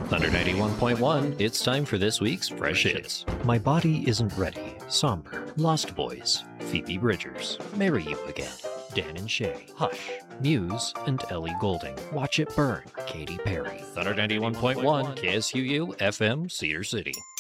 Thunder 91.1, it's time for this week's Fresh Hits. My Body Isn't Ready, Somber, Lost Boys, Phoebe Bridgers, Marry You Again, Dan and Shay, Hush, Muse, and Ellie Goulding, Watch It Burn, Katy Perry. Thunder 91.1, KSUU, FM, Cedar City.